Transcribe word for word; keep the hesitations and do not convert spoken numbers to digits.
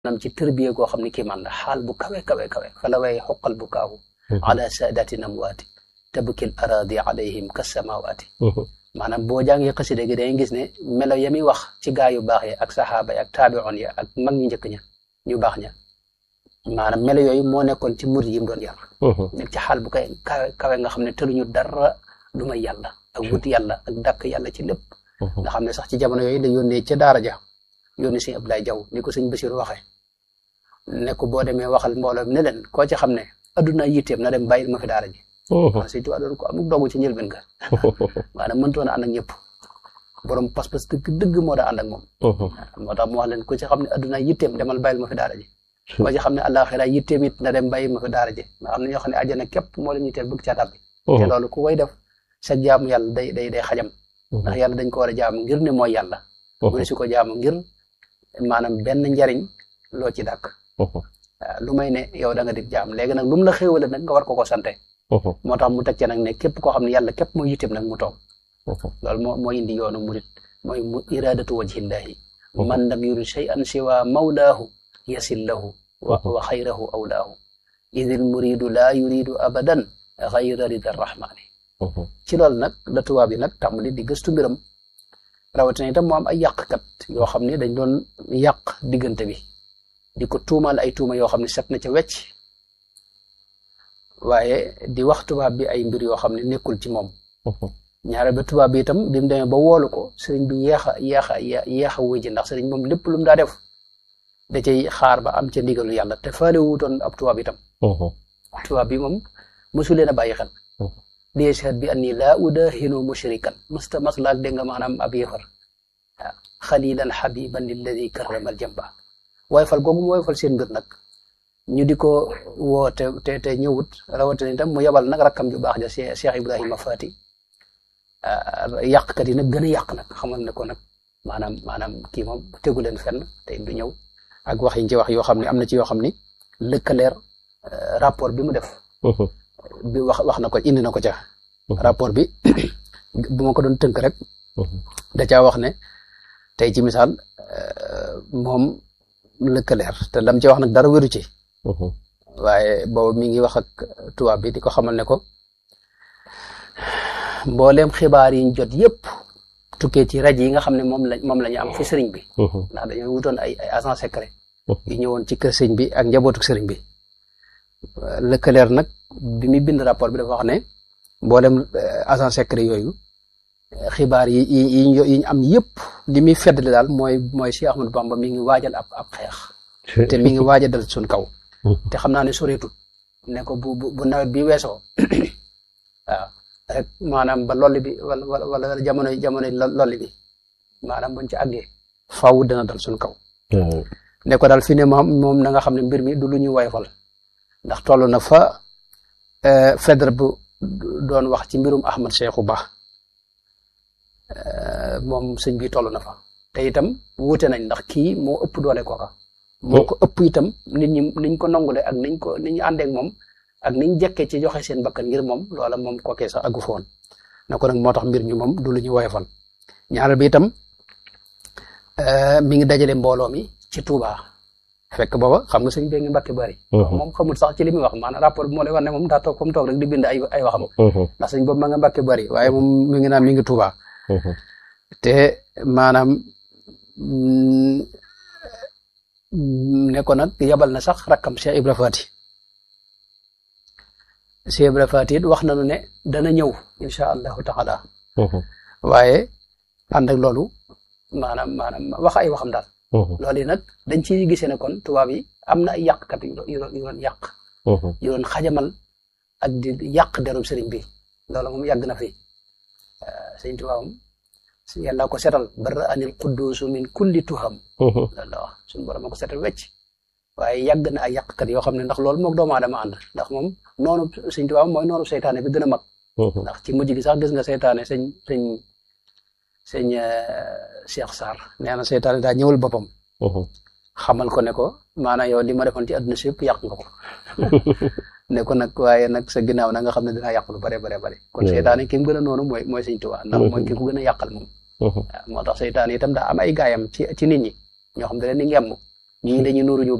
nam ci tërbiye goo xam ne kii man la xaal bu kawe kawe kawe fa la way xoqal bu kaawu ala saadati namwaati tabkil aradi alayhim kasamawaati maanaam boo jàngee xasida gi dangay gis ne melo ya muy wax ci gaa yu baax yi ak saxaaba yi ak taabi'oon ya ak mag ñu njëkk ña ñu baax ña maanaam melo yooyu moo nekkoon ci murid yi mu doon yar nekk ci xaal bu kay kawe kawe nga xam ne tëluñu dara lu may yàlla ak wut yàlla ak dàkk yàlla ci lépp nga xam ne sax ci jamono yooyu la yónnee ca daara ja yónni sëñ Abdoulaye Diaw ni ko sëñ Basiru waxee ne ko boo demee waxal mbooloo ne leen koo ci xam ne adduna yitteem na dem bàyyil ma fi daara ji waaw sëñ Tuubaa doon ko amuk dogu ci njëlbeen ga maanaam mëntoon a ànd ak ñëpp borom pas-pas dëgg dëgg moo daa ànd ak moom moo tax mu wax leen ku ci xam ne adduna yitteem demal bàyyil ma fi daara ji koo ci xam ne àllaaxira yitteem it na dem bàyyil ma fi daara ji nga xam ne ñoo xam ne àjjana képp moo leen yitteel bëgg ca tàbbi te loolu ku koy def sa jaamu yàlla day day day xajam ndax yàlla dañ ko war a jaamu ngir ne mooy yàlla mu ne su ko jaamu ngir maanaam benn njariñ loo ci dàkk lu may ne yow da nga di jaam léegi nag lu mu la xéewale nag nga war ko ko sante moo tax mu teg ci nag ne képp koo xam ne yàlla képp mooy yitteem nag mu toog loolu moo moo indi yoonu murit mooy mu iradatu wajhillahi man lam yurid shay'an siwa mawlaahu yasil lahu wa xayrahu awlaahu idil muridu laa yuridu abadan xayra rida rahmani ci loolu nag la tubaab bi nag tàmbali di gëstu mbiram rawatina itam moo am ay yàqkat yoo xam ne dañ doon yàq diggante bi di ko tuumal ay tuuma yoo xam ne set na ca wecc waaye di wax tubaab bi ay mbir yoo xam ne nekkul ci moom ñaare ba tubaab bi itam bi mu demee ba woolu ko sëriñ bi yeex a yeex a yeex a wuy ji ndax sëriñ moom lépp lu mu daa def da cay xaar ba am ca ndigalu yàlla te faale wuutoon ab tubaab itam tubaab bi moom mosu leen a bàyyi xel di yashhad bi anni laa udahinu mushrikan musta maslaak dégg nga maanaam ab yéefar waaw xalilan xabiban lilladi karramal jamba waaye fal googu mu waaye fal seen mbir nag ñu di ko woo te te te ñëwut rawatina itam mu yebal nag rakkam ju baax ja Cheikh Ibrahima Fati yàqkat yi nag gën a yàq nag xamal ne ko nag maanaam maanaam kii moom tegu leen fenn te du ñëw ak wax yi ci wax yoo xam ne am na ci yoo xam ni lëkkaleer rapport bi mu def bi wax wax na ko indi na ko ca rapport bi bu ma ko doon tënk rek da caa wax ne tey ci misaal moom lëkkaleer te lam ci wax nag dara wéru ci waaye boobu mi ngi wax ak tubaab bi di ko xamal ne ko mbooleem xibaar yi ñu jot yëpp tukkee ci rajo yi nga xam ne moom la moom la ñu am fi sëriñ bi ndax dañoo wutoon ay ay agent secret yu ñëwoon ci kër sëriñ bi ak njabootu sëriñ bi lëkkaleer nag bi muy bind rapport bi dafa wax ne mboolem agent secret yooyu xibaar yi yi yi ñu am yëpp li muy feddali daal mooy mooy Cheikh Ahmadou Bamba mi ngi waajal ab ab xeex te mi ngi waaj a dal suñ kaw te xam naa ne soreetut ne ko bu bu nawet bi weesoo waaw rek maanaam ba lolli bi wala wala wala jamono jamono lolli bi maanaam buñ ci àggee faaw dana dal suñ kaw ne ko daal fi ne moom moom na nga xam ne mbir mi du lu ñuy woyofal ndax toll na fa Faidherbe bu doon wax ci mbirum Ahmad Cheikhou Ba moom sëñ bi toll na fa te itam wuute nañ ndax kii moo ëpp doole kooka moo ko ëpp itam nit ñi niñ ko nangule ak niñ ko niñ àndeek moom ak niñ jekkee ci joxe seen bakkan ngir moom loola moom kookee sax aggu foon na ko nag moo tax mbir mi moom du lu ñu woyofal ñaareel bi itam mi ngi dajale mbooloo mi ci Touba fekk booba xam nga sëñ bee ngi Mbàkke bari moom xamul sax ci li muy wax maanaam rapport bi moo lay wax ne moom daa toog fa mu toog rek di bind ay ay waxam ndax sëñ boobu ma nga Mbàkke bari waaye moom mi ngi naan mi ngi Touba te maanaam ne ko nag yabal na sax rakkam Cheikh Ibra Fati Cheikh Ibra Fati it wax nañu ne dana ñëw incha allahu taala waaye ànd ak loolu maanaam maanaam wax ay waxam daal loolu yi nag dañ ciy gisee ne kon tubaab yi am na ay yàqkat yu doon yu doon yàq yu doon xajamal ak di yàq derub sëriñ bi loolu moom yàgg na fi sëriñ tubaabam yàlla ko setal barra anil quddusu min kulli tuham loolu la wax suñu borom a ko setal wecc waaye yàgg na ay yàqkat yoo xam ne ndax loolu moog doomu aadama ànd ndax moom noonu sëriñ tubaabam mooy noonu seytaane bi gën a mag ndax ci mujj gi sax gis nga seytaane sëñ sëñ sëñ Cheikh Sarr nee na seytaane daa ñëwal boppam xamal ko ne ko maanaam yow li ma defoon ci àdduna si yëpp yàq nga ko ne ko nag waaye nag sa ginnaaw na nga xam ne dinaa yàq lu bare bare bare kon seytaane ki mu gën a noonu mooy mooy sëñ Tuubaa ndax mooy ki ko gën a yàqal moom waaw moo tax seytaane itam daa am ay gaayam ci ci nit ñi ñoo xam ne leen di ngemm ñii dañu nuru ñu